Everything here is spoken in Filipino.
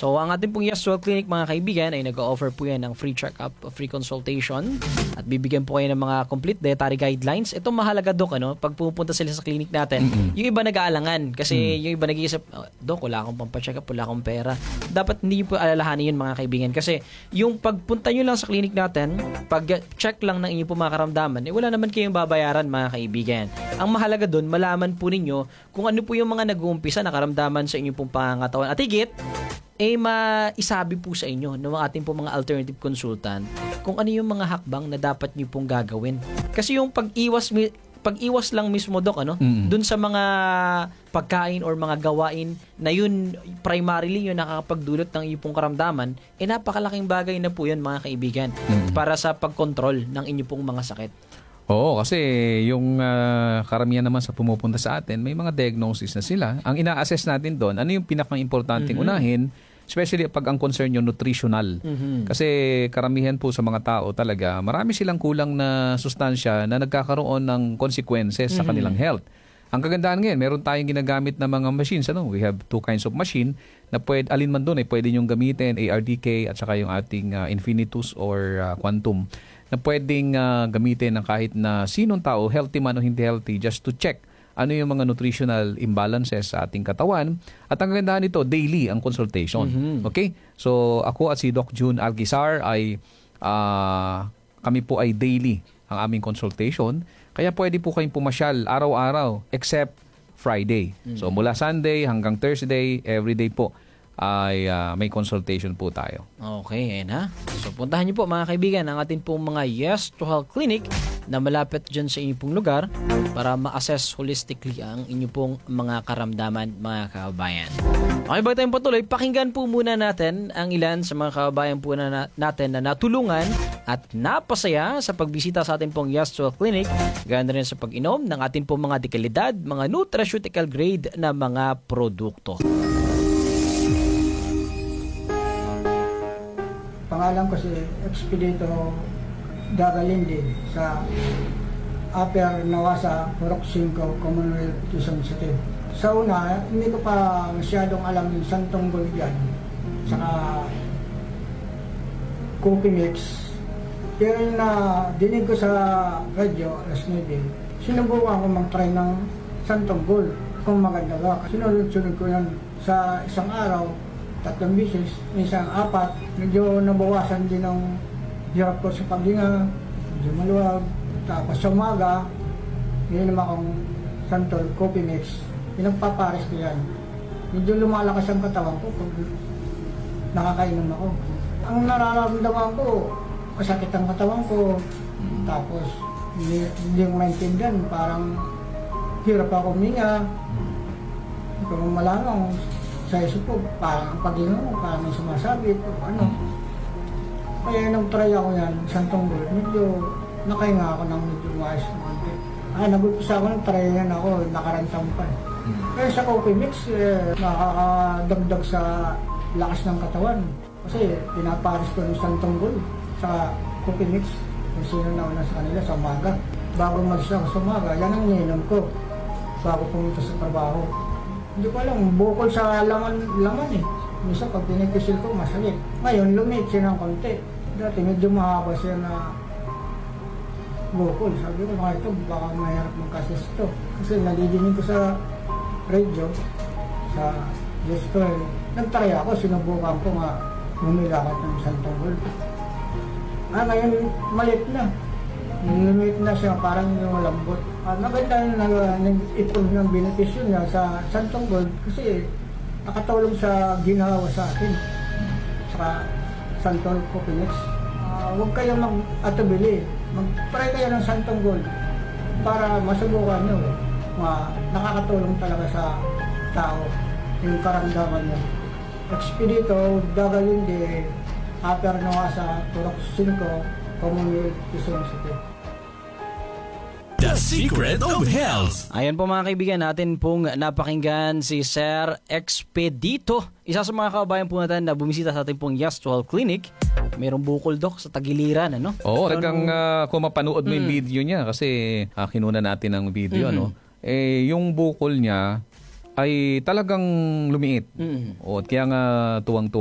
So, ang ating pong Yes Well Clinic, mga kaibigan, ay nag-offer po yan ng free check-up, free consultation, at bibigyan po kayo ng mga complete dietary guidelines. Ito mahalaga, Dok, pag pupunta sila sa clinic natin, yung iba nag-aalangan kasi yung iba nag-iisip, Dok, wala akong pampacheck up, wala akong pera. Dapat hindi po alalahanin yun, mga kaibigan, kasi yung pagpunta nyo lang sa clinic natin, pag-check lang ng inyong po mga karamdaman, wala naman kayong babayaran, mga kaibigan. Ang mahalaga doon, malaman po ninyo kung ano po yung mga nag-uumpisa na karamdaman sa inyong pong pangangatawan. At higit, maisabi po sa inyo ng ating po mga alternative consultant kung ano yung mga hakbang na dapat nyo pong gagawin. Kasi yung pag-iwas lang mismo, Dok, dun sa mga pagkain or mga gawain na yun, primarily yun nakakapagdulot ng iyong pong karamdaman, napakalaking bagay na po yun, mga kaibigan, para sa pagkontrol ng inyong pong mga sakit. Oo, kasi yung karamihan naman sa pumupunta sa atin, may mga diagnosis na sila. Ang ina-assess natin doon, ano yung pinaka-importanting unahin, especially pag ang concern yung nutritional. Kasi karamihan po sa mga tao talaga, marami silang kulang na sustansya na nagkakaroon ng consequences sa kanilang health. Ang kagandahan ngayon, meron tayong ginagamit na mga machines. We have two kinds of machine na alin man doon ay pwede nyong gamitin, ARDK at saka yung ating Infinitus or Quantum, na pwedeng gamitin ng kahit na sinong tao, healthy man o hindi healthy, just to check ano yung mga nutritional imbalances sa ating katawan. At ang kagandahan nito, daily ang consultation. Okay? So ako at si Doc June Alquizar ay kami po ay daily ang aming consultation. Kaya pwede po kayong pumasyal araw-araw except Friday. So mula Sunday hanggang Thursday, everyday po ay may consultation po tayo. Okay, ayun ha. So puntahan niyo po, mga kaibigan, ang ating pong mga Yes to Health Clinic na malapit dyan sa inyong pong lugar para ma-assess holistically ang inyong pong mga karamdaman, mga kababayan. Okay, bago tayong patuloy, pakinggan po muna natin ang ilan sa mga kababayan po natin na natulungan at napasaya sa pagbisita sa ating pong Yes to Health Clinic, ganda rin sa pag-inom ng ating pong mga dekalidad, mga nutraceutical grade na mga produkto. Pangalan ko si Expedito Dagalindi sa Upper Nawasa, Purok 5, Commonwealth, Quezon City. Sa una, hindi ko pa masyadong alam yung Santong Gulyan saka Coffee Mix. Pero yung dinig ko sa radyo, alas 9, sinubukan ko mag-try ng Santong Gold kung maganda ba. Sinunod-sunod ko yan sa isang araw, 3 beses, minsan 4, medyo nabawasan din ng hirap ko sa paghinga, medyo maluwag. Tapos sa umaga, ininom akong Santol Coffee Mix. Pinagpapares ko yan. Medyo lumalakas ang katawan ko pag nakakainom ako. Ang nararamdaman ko, masakit ang katawan ko. Tapos hindi ko maintindihan, parang hirap ako huminga. Kung malamang sa isip ko, parang pag-inom ko, parang may sumasabit o ano. Kaya nung try ako yan, Santong Gold, medyo nakahinga ako ng medyo maayos na konti. Nag-upisa ako ng try yan ako, nakarantang pa. Kaya sa Coffee Mix, nakakadagdag sa lakas ng katawan. Kasi pinaparis ko ng Santong Gold sa Coffee Mix. Kung sino na una sa kanila sa umaga. Bago mag-isa ako sa umaga, yan ang ininom ko. Bago pumunta sa trabaho. Hindi ko alam, bukol sa laman eh. Minsan pag pinipisil ko, masakit. Ngayon, lumit siya ng konti. Dati medyo mahaba siya na bukol. Sabi ko, ito, baka mahirap magkasis ito. Kasi nalidinig ko sa radio, sa gesto. Nagtry ako, sinubukan ko nga humilakad ng Santong Gold. Ngayon, malit na. Lumit na siya, parang yung lambot. Maganda nag-ipon ng benepisyo niya sa Santong Gold kasi nakatulong sa ginawa sa akin sa Santol Coffee Mix. Huwag kayo mag-atubili. Mag-try kayo ng Santong Gold para masubukan nyo. Nakakatulong talaga sa tao yung karamdaman nyo. Expedito Dagalindi, Upper Nawasa, Purok 5, Commonwealth, Quezon City. The Secret of Health. Ayan po, mga kaibigan, natin pong napakinggan si Sir Expedito, isa sa mga kababayan po natin na bumisita sa ating pong Yes to Health Clinic. Mayroong bukol, Dok, sa tagiliran, ano? Oo, talagang kung mapanood mo yung video niya, kasi kinuna natin ang video, ano? Yung bukol niya ay talagang lumiit. Kaya nga tuwang-tuwa